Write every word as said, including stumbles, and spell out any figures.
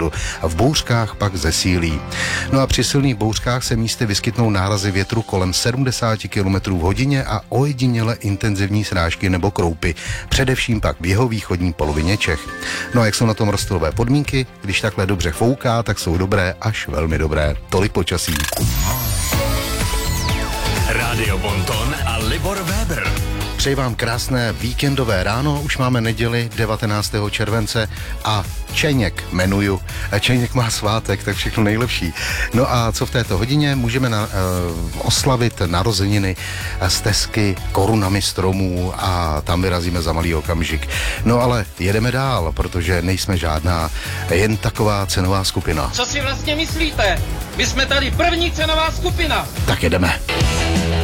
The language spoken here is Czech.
sekundu. V bouřkách pak zesílí. No a při silných bouřkách se místy vyskytnou nárazy větru kolem sedmdesát kilometrů v hodině a ojediněle intenzivní srážky nebo kroupy, především pak v jihovýchodní polovině Čech. No a jak jsou na tom rostlové podmínky? Když takhle dobře fouká, tak jsou dobré až velmi dobré. Tolik počasí. Rádio Bonton a Libor Weber. Přeji vám krásné víkendové ráno, už máme neděli devatenáctého července a Čeněk jmenuju. Čeněk má svátek, tak všechno nejlepší. No a co v této hodině? Můžeme na, uh, oslavit narozeniny, stezky korunami stromů a tam vyrazíme za malý okamžik. No ale jedeme dál, protože nejsme žádná jen taková cenová skupina. Co si vlastně myslíte? My jsme tady první cenová skupina. Tak jedeme.